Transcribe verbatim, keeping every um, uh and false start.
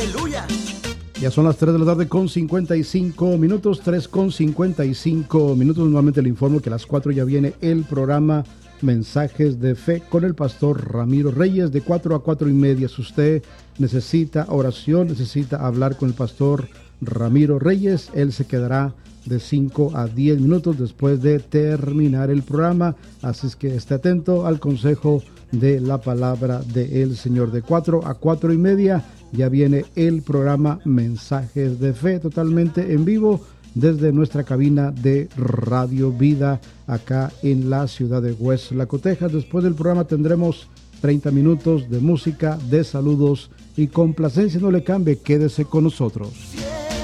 Aleluya. Ya son las tres de la tarde con cincuenta y cinco minutos, tres con cincuenta y cinco minutos. Nuevamente le informo que a las cuatro ya viene el programa Mensajes de Fe con el pastor Ramiro Reyes de cuatro a cuatro y media. Si usted necesita oración, necesita hablar con el pastor Ramiro Reyes, él se quedará de cinco a diez minutos después de terminar el programa. Así es que esté atento al consejo de la palabra del Señor. De cuatro a cuatro y media ya viene el programa Mensajes de Fe totalmente en vivo desde nuestra cabina de Radio Vida acá en la ciudad de Westlaco, Texas. Después del programa tendremos treinta minutos de música, de saludos y complacencia. No le cambie, quédese con nosotros.